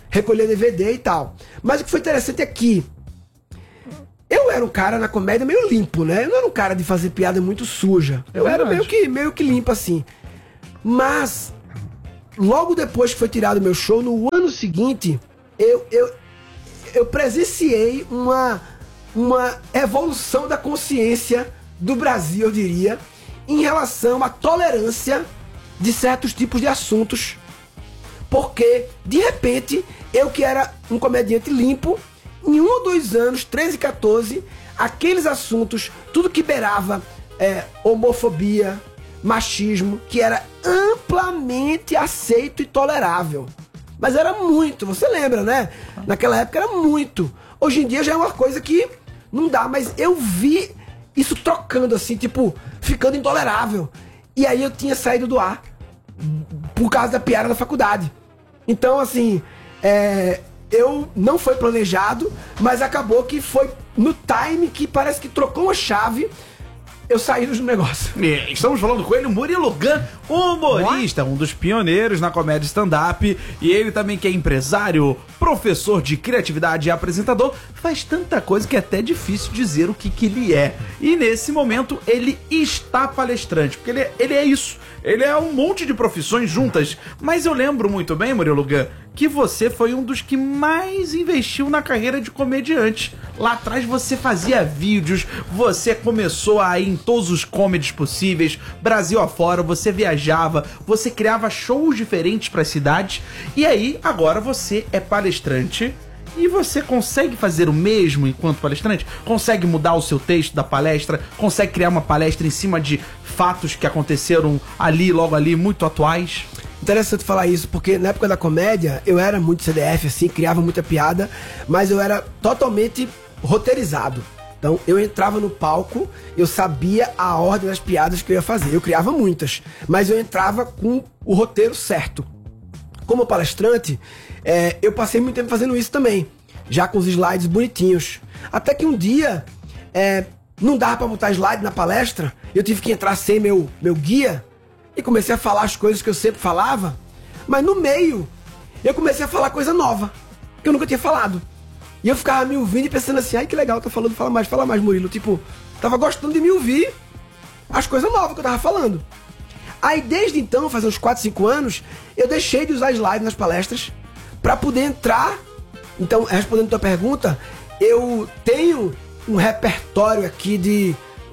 recolher D V D e tal. Mas o que foi interessante é que eu era um cara na comédia meio limpo, né? Eu não era um cara de fazer piada muito suja. Eu É era verdade. meio que, meio que limpo, assim. Mas, logo depois que foi tirado o meu show, no ano seguinte, eu, eu, eu presenciei uma, uma evolução da consciência do Brasil, eu diria, em relação à tolerância de certos tipos de assuntos. Porque, de repente, eu que era um comediante limpo, em um ou dois anos, treze, quatorze, aqueles assuntos, tudo que beirava é, homofobia, machismo, que era amplamente aceito e tolerável. Mas era muito, você lembra, né? Naquela época era muito. Hoje em dia já é uma coisa que não dá, mas eu vi isso trocando assim, tipo, ficando intolerável. E aí eu tinha saído do ar por causa da piada da faculdade. Então, assim, é, eu não foi planejado, mas acabou que foi no time que parece que trocou uma chave. Eu saí do negócio. É, estamos falando com ele, o Murilo Gun, humorista, um dos pioneiros na comédia stand-up. E ele também que é empresário, professor de criatividade e apresentador. Faz tanta coisa que é até difícil dizer o que, que ele é. E nesse momento ele está palestrante, porque ele, ele é isso. Ele é um monte de profissões juntas. Mas eu lembro muito bem, Murilo Gun, que você foi um dos que mais investiu na carreira de comediante. Lá atrás você fazia vídeos, você começou a ir em todos os comedies possíveis, Brasil afora, você viajava, você criava shows diferentes para as cidades. E aí, agora você é palestrante. E você consegue fazer o mesmo enquanto palestrante? Consegue mudar o seu texto da palestra? Consegue criar uma palestra em cima de fatos que aconteceram ali, logo ali, muito atuais? Interessante falar isso, porque na época da comédia eu era muito C D F, assim, criava muita piada, mas eu era totalmente roteirizado. Então eu entrava no palco, eu sabia a ordem das piadas que eu ia fazer. Eu criava muitas, mas eu entrava com o roteiro certo. Como palestrante, é, eu passei muito tempo fazendo isso também, já com os slides bonitinhos. Até que um dia, é, não dava pra botar slide na palestra, eu tive que entrar sem meu, meu guia, e comecei a falar as coisas que eu sempre falava, mas no meio, eu comecei a falar coisa nova, que eu nunca tinha falado. E eu ficava me ouvindo e pensando assim, ai que legal, tá falando, fala mais, fala mais, Murilo. Tipo, tava gostando de me ouvir as coisas novas que eu tava falando. Aí desde então, faz uns quatro, cinco anos, eu deixei de usar slide nas palestras pra poder entrar. Então, respondendo a tua pergunta, eu tenho um repertório aqui de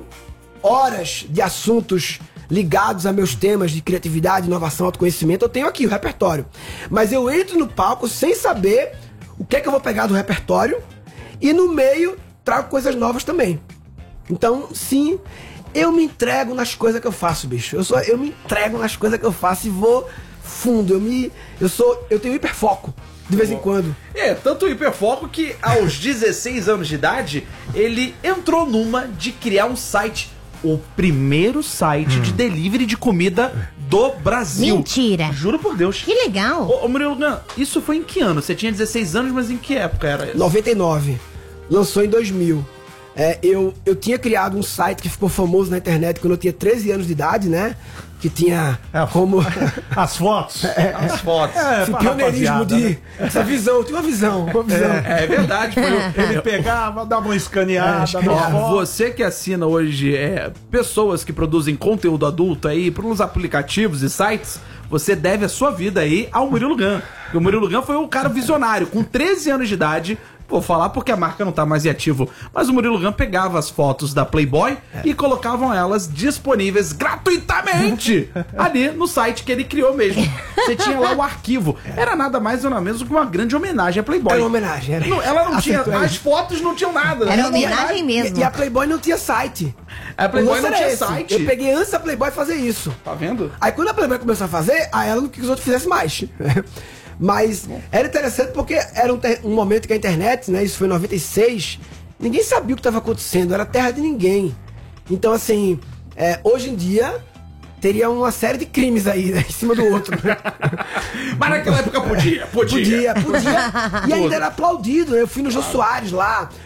horas de assuntos ligados a meus temas de criatividade, inovação, autoconhecimento. Eu tenho aqui o repertório. Mas eu entro no palco sem saber o que é que eu vou pegar do repertório e no meio trago coisas novas também. Então, sim, eu me entrego nas coisas que eu faço, bicho. Eu, sou, eu me entrego nas coisas que eu faço e vou fundo. Eu, me, eu, sou, eu tenho hiperfoco de vez em quando. É, tanto hiperfoco que aos dezesseis anos de idade, ele entrou numa de criar um site. O primeiro site hum. de delivery de comida do Brasil. Mentira. Juro por Deus. Que legal. Ô, ô Murilo, isso foi em que ano? Você tinha dezesseis anos, mas em que época era isso? noventa e nove. Lançou em dois mil. É, eu, eu tinha criado um site que ficou famoso na internet quando eu tinha treze anos de idade, né? Que tinha é, como... As fotos. É, As fotos. É, esse pioneirismo de... Né? Essa visão, tinha uma visão. Uma visão. É, é verdade. Foi, ele pegava, dava uma escaneada. É, escaneada. Você que assina hoje é, pessoas que produzem conteúdo adulto aí pelos aplicativos e sites, você deve a sua vida aí ao Murilo Gun. Porque o Murilo Gun foi um cara visionário. Com treze anos de idade... Vou falar porque a marca não tá mais em ativo, mas o Murilo Gun pegava as fotos da Playboy é. e colocavam elas disponíveis gratuitamente ali no site que ele criou mesmo. Você tinha lá o arquivo. Era nada mais ou menos que uma grande homenagem à Playboy. Era uma homenagem. Era... Não, ela não tinha... As fotos não tinham nada. Era homenagem mesmo. E, e a Playboy não tinha site. A Playboy não tinha esse. site. Eu peguei antes da Playboy fazer isso. Tá vendo? Aí quando a Playboy começou a fazer, aí ela não quis que os outros fizessem mais. Mas era interessante porque era um, um momento que a internet, né, isso foi em noventa e seis, ninguém sabia o que estava acontecendo, era terra de ninguém. Então, assim, é, hoje em dia teria uma série de crimes aí, né, em cima do outro. Mas naquela época podia, podia. Podia, podia. E ainda era aplaudido, né? Eu fui no Jô Soares lá,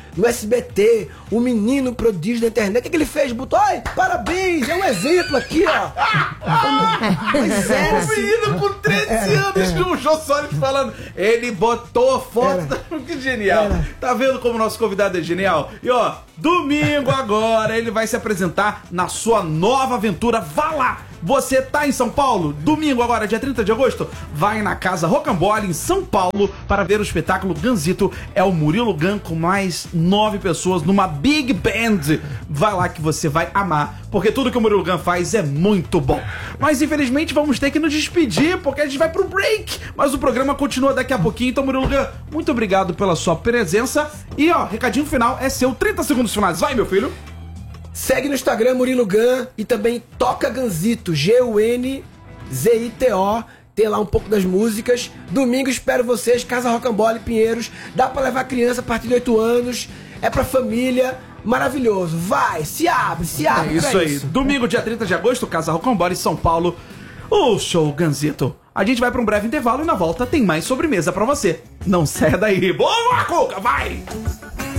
no S B T, o menino prodígio da internet. O que, que ele fez? Botou, ai, parabéns, é um exemplo aqui, ó. Pois é, O menino com treze anos, viu o Jô Soares falando. Ele botou foto. Que genial. Era. Tá vendo como o nosso convidado é genial? E ó, domingo agora ele vai se apresentar na sua nova aventura. Vá lá! Você tá em São Paulo? Domingo agora, dia trinta de agosto, vai na Casa Rocambole em São Paulo para ver o espetáculo Ganzito. É o Murilo Gun com mais nove pessoas numa Big Band. Vai lá que você vai amar, porque tudo que o Murilo Gun faz é muito bom. Mas infelizmente vamos ter que nos despedir, porque a gente vai pro break. Mas o programa continua daqui a pouquinho. Então, Murilo Gun, muito obrigado pela sua presença. E ó, recadinho final é seu, trinta segundos finais. Vai, meu filho. Segue no Instagram Murilo Gun e também Toca Ganzito, G U N Z I T O. Tem lá um pouco das músicas. Domingo espero vocês, Casa Rocambole, Pinheiros. Dá pra levar criança a partir de oito anos. É pra família. Maravilhoso. Vai, se abre, se abre. É isso aí. Isso. Domingo, dia trinta de agosto, Casa Rocambole, São Paulo. O show Ganzito. A gente vai pra um breve intervalo e na volta tem mais sobremesa pra você. Não saia daí. Boa, Cuca, vai!